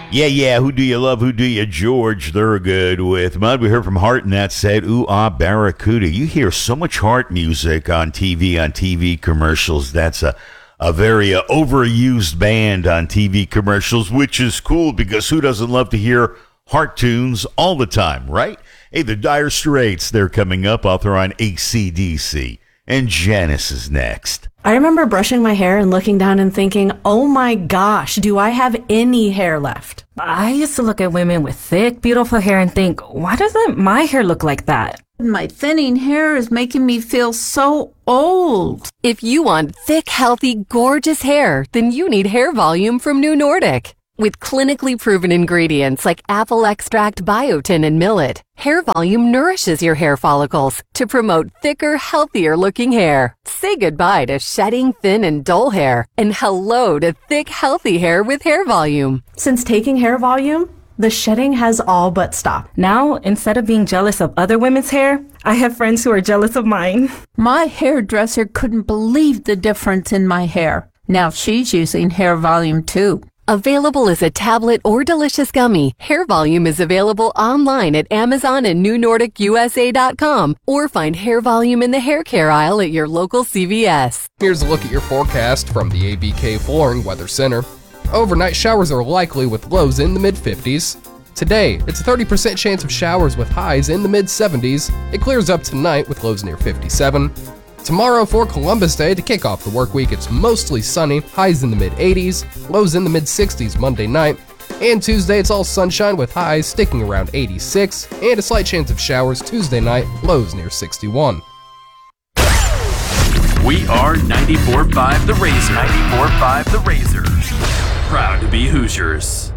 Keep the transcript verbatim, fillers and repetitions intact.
Yeah, yeah, who do you love, who do you, George Thorogood with Mud. We heard from Heart, and that said, Ooh Ah Barracuda. You hear so much Heart music on T V, on T V commercials. That's a, a very uh, overused band on T V commercials, which is cool because who doesn't love to hear Heart tunes all the time, right? Hey, the Dire Straits, they're coming up. I'll throw on A C D C. And Janice is next. I remember brushing my hair and looking down and thinking, oh my gosh, do I have any hair left? I used to look at women with thick, beautiful hair and think, why doesn't my hair look like that? My thinning hair is making me feel so old. If you want thick, healthy, gorgeous hair, then you need Hair Volume from New Nordic. With clinically proven ingredients like apple extract, biotin, and millet, Hair Volume nourishes your hair follicles to promote thicker, healthier-looking hair. Say goodbye to shedding, thin, and dull hair, and hello to thick, healthy hair with Hair Volume. Since taking Hair Volume, the shedding has all but stopped. Now, instead of being jealous of other women's hair, I have friends who are jealous of mine. My hairdresser couldn't believe the difference in my hair. Now she's using Hair Volume too. Available as a tablet or delicious gummy, Hair Volume is available online at Amazon and New Nordic U S A dot com, or find Hair Volume in the hair care aisle at your local C V S. Here's a look at your forecast from the A B K Flooring Weather Center. Overnight showers are likely with lows in the mid fifties. Today, it's a thirty percent chance of showers with highs in the mid seventies. It clears up tonight with lows near fifty-seven. Tomorrow for Columbus Day, to kick off the work week, it's mostly sunny, highs in the mid eighties, lows in the mid sixties Monday night. And Tuesday, it's all sunshine with highs sticking around eighty-six, and a slight chance of showers Tuesday night, lows near sixty-one. We are ninety-four point five The Razor. ninety-four point five The Razor. Proud to be Hoosiers.